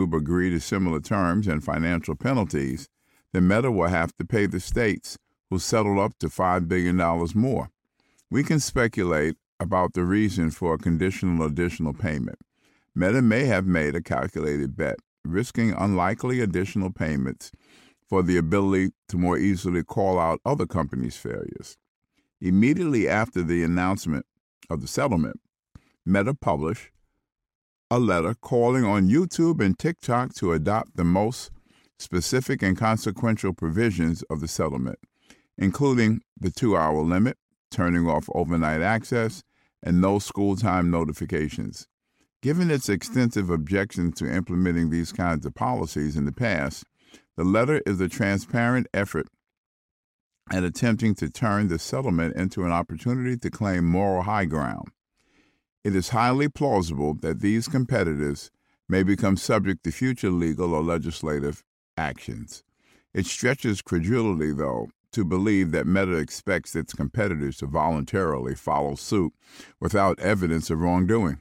agree to similar terms and financial penalties, then Meta will have to pay the states who settled up to $5 billion more. We can speculate about the reason for a conditional additional payment. Meta may have made a calculated bet, risking unlikely additional payments for the ability to more easily call out other companies' failures. Immediately after the announcement of the settlement, Meta published a letter calling on YouTube and TikTok to adopt the most specific and consequential provisions of the settlement, including the 2-hour limit, turning off overnight access, and no school time notifications. Given its extensive objections to implementing these kinds of policies in the past, the letter is a transparent effort at attempting to turn the settlement into an opportunity to claim moral high ground. It is highly plausible that these competitors may become subject to future legal or legislative actions. It stretches credulity, though, to believe that Meta expects its competitors to voluntarily follow suit without evidence of wrongdoing.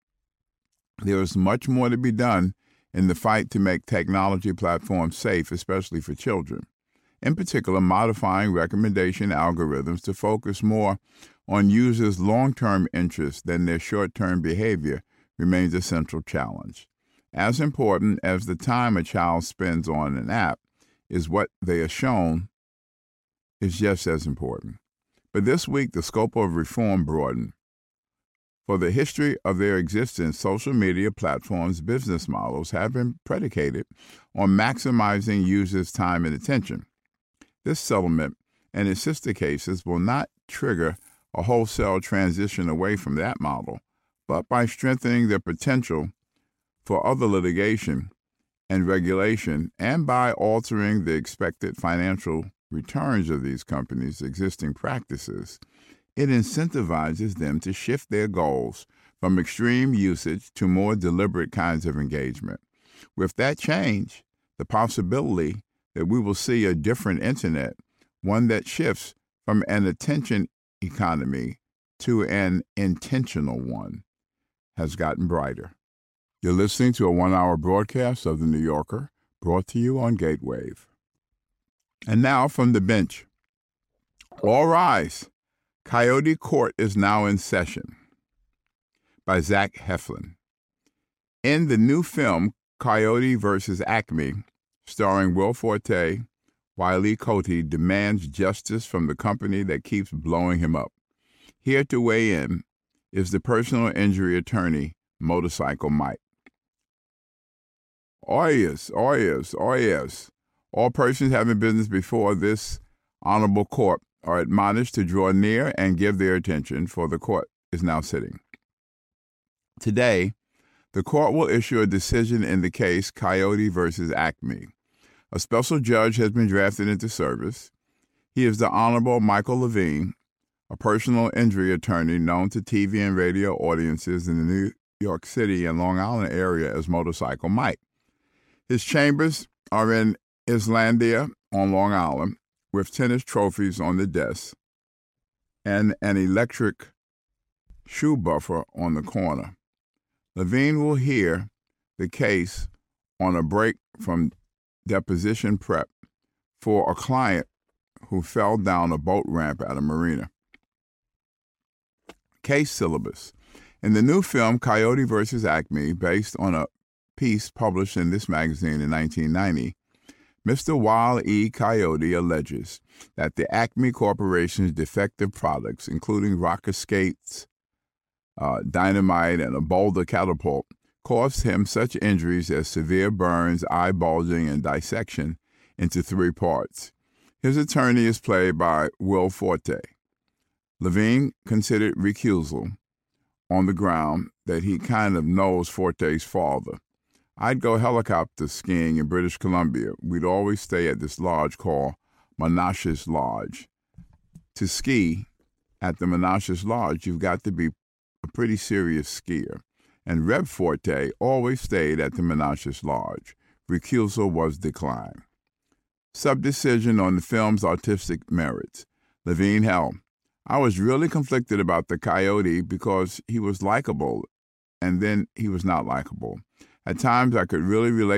There is much more to be done in the fight to make technology platforms safe, especially for children. In particular, modifying recommendation algorithms to focus more on users' long-term interests than their short-term behavior remains a central challenge. As important as the time a child spends on an app is what they are shown is just as important. But this week, the scope of reform broadened. For the history of their existence, social media platforms' business models have been predicated on maximizing users' time and attention. This settlement and its sister cases will not trigger a wholesale transition away from that model, but by strengthening the potential for other litigation and regulation, and by altering the expected financial returns of these companies' existing practices, it incentivizes them to shift their goals from extreme usage to more deliberate kinds of engagement. With that change, the possibility that we will see a different internet, one that shifts from an attention economy to an intentional one, has gotten brighter. You're listening to a 1-hour broadcast of The New Yorker, brought to you on Gatewave. And now from the bench. All rise. Coyote Court is now in session. By Zach Heflin. In the new film, Coyote vs. Acme, starring Will Forte, Wile Coyote demands justice from the company that keeps blowing him up. Here to weigh in is the personal injury attorney, Motorcycle Mike. Oh yes. All persons having business before this honorable court are admonished to draw near and give their attention, for the court is now sitting. Today, the court will issue a decision in the case Coyote versus Acme. A special judge has been drafted into service. He is the Honorable Michael Levine, a personal injury attorney known to TV and radio audiences in the New York City and Long Island area as Motorcycle Mike. His chambers are in Islandia on Long Island, with tennis trophies on the desk and an electric shoe buffer on the corner. Levine will hear the case on a break from deposition prep for a client who fell down a boat ramp at a marina. Case syllabus. In the new film, Coyote vs. Acme, based on a piece published in this magazine in 1990, Mr. Wile E. Coyote alleges that the Acme Corporation's defective products, including rocker skates, dynamite, and a boulder catapult, caused him such injuries as severe burns, eye bulging, and dissection into 3 parts. His attorney is played by Will Forte. Levine considered recusal on the ground that he kind of knows Forte's father. I'd go helicopter skiing in British Columbia. We'd always stay at this lodge called Menashe's Lodge. To ski at the Menashe's Lodge, you've got to be a pretty serious skier. And Reb Forte always stayed at the Menashe's Lodge. Recusal was declined. Subdecision on the film's artistic merits. Levine held, I was really conflicted about the Coyote because he was likable, and then he was not likable. At times, I could really relate